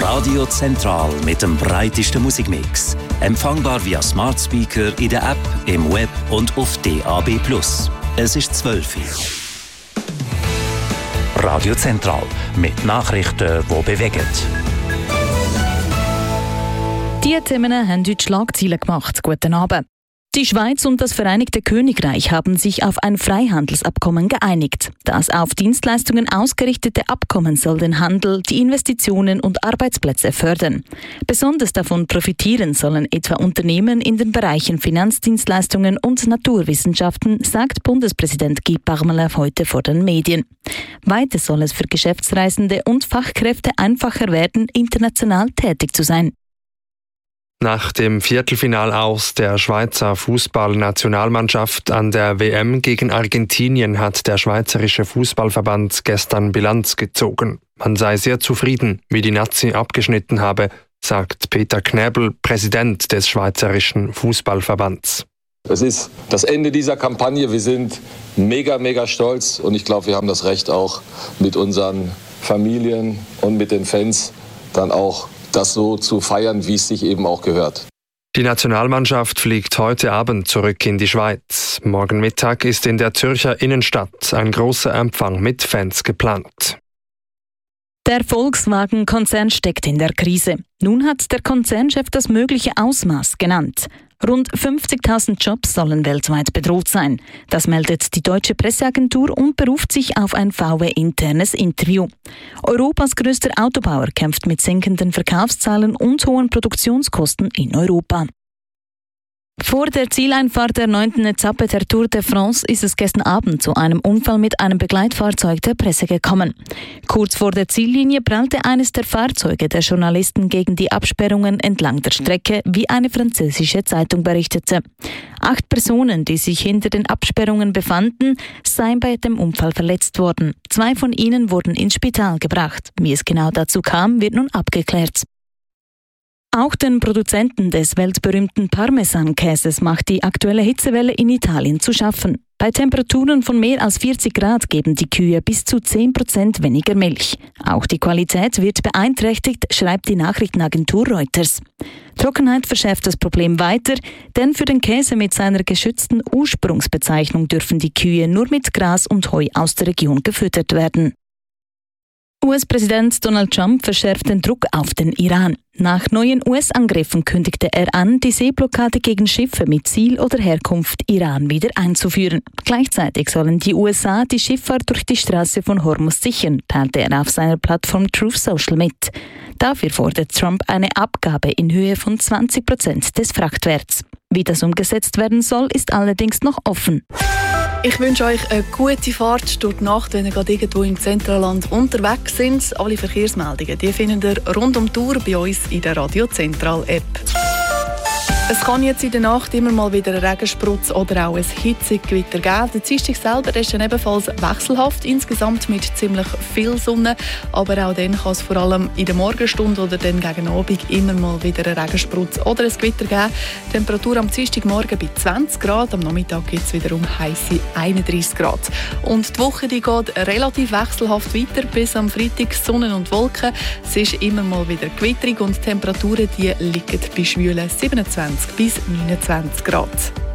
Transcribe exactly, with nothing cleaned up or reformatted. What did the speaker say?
Radio Zentral mit dem breitesten Musikmix. Empfangbar via Smart Speaker in der App, im Web und auf D A B plus. Es ist zwölf Uhr. Radio Zentral mit Nachrichten, die bewegen. Diese Themen haben heute Schlagzeilen gemacht. Guten Abend. Die Schweiz und das Vereinigte Königreich haben sich auf ein Freihandelsabkommen geeinigt. Das auf Dienstleistungen ausgerichtete Abkommen soll den Handel, die Investitionen und Arbeitsplätze fördern. Besonders davon profitieren sollen etwa Unternehmen in den Bereichen Finanzdienstleistungen und Naturwissenschaften, sagt Bundespräsident Guy Parmelin heute vor den Medien. Weiter soll es für Geschäftsreisende und Fachkräfte einfacher werden, international tätig zu sein. Nach dem Viertelfinal aus der Schweizer Fußballnationalmannschaft an der W M gegen Argentinien hat der Schweizerische Fußballverband gestern Bilanz gezogen. Man sei sehr zufrieden, wie die Nazi abgeschnitten habe, sagt Peter Knäbel, Präsident des Schweizerischen Fußballverbands. Es ist das Ende dieser Kampagne. Wir sind mega, mega stolz und ich glaube, wir haben das Recht auch mit unseren Familien und mit den Fans dann auch das so zu feiern, wie es sich eben auch gehört. Die Nationalmannschaft fliegt heute Abend zurück in die Schweiz. Morgen Mittag ist in der Zürcher Innenstadt ein großer Empfang mit Fans geplant. Der Volkswagen-Konzern steckt in der Krise. Nun hat der Konzernchef das mögliche Ausmaß genannt. Rund fünfzigtausend Jobs sollen weltweit bedroht sein. Das meldet die deutsche Presseagentur und beruft sich auf ein V W-internes Interview. Europas größter Autobauer kämpft mit sinkenden Verkaufszahlen und hohen Produktionskosten in Europa. Vor der Zieleinfahrt der neunten Etappe der Tour de France ist es gestern Abend zu einem Unfall mit einem Begleitfahrzeug der Presse gekommen. Kurz vor der Ziellinie prallte eines der Fahrzeuge der Journalisten gegen die Absperrungen entlang der Strecke, wie eine französische Zeitung berichtete. Acht Personen, die sich hinter den Absperrungen befanden, seien bei dem Unfall verletzt worden. Zwei von ihnen wurden ins Spital gebracht. Wie es genau dazu kam, wird nun abgeklärt. Auch den Produzenten des weltberühmten Parmesan-Käses macht die aktuelle Hitzewelle in Italien zu schaffen. Bei Temperaturen von mehr als vierzig Grad geben die Kühe bis zu zehn Prozent weniger Milch. Auch die Qualität wird beeinträchtigt, schreibt die Nachrichtenagentur Reuters. Trockenheit verschärft das Problem weiter, denn für den Käse mit seiner geschützten Ursprungsbezeichnung dürfen die Kühe nur mit Gras und Heu aus der Region gefüttert werden. U S-Präsident Donald Trump verschärft den Druck auf den Iran. Nach neuen U S-Angriffen kündigte er an, die Seeblockade gegen Schiffe mit Ziel oder Herkunft Iran wieder einzuführen. Gleichzeitig sollen die U S A die Schifffahrt durch die Straße von Hormuz sichern, teilte er auf seiner Plattform Truth Social mit. Dafür fordert Trump eine Abgabe in Höhe von zwanzig Prozent des Frachtwerts. Wie das umgesetzt werden soll, ist allerdings noch offen. Ich wünsche euch eine gute Fahrt durch die Nacht, wenn ihr gerade irgendwo im Zentralland unterwegs seid. Alle Verkehrsmeldungen die findet ihr rund um die Tour bei uns in der Radio Zentral App. Es kann jetzt in der Nacht immer mal wieder einen Regensprutz oder auch ein Hitzegewitter geben. Der Dienstag selber ist dann ebenfalls wechselhaft, insgesamt mit ziemlich viel Sonne. Aber auch dann kann es vor allem in der Morgenstunde oder dann gegen Abend immer mal wieder einen Regensprutz oder ein Gewitter geben. Die Temperatur am Dienstagmorgen bei zwanzig Grad, am Nachmittag gibt es wiederum heisse einunddreissig Grad. Und die Woche die geht relativ wechselhaft weiter, bis am Freitag Sonne und Wolken. Es ist immer mal wieder gewitterig und die Temperaturen die liegen bei schwülen siebenundzwanzig bis neunundzwanzig Grad.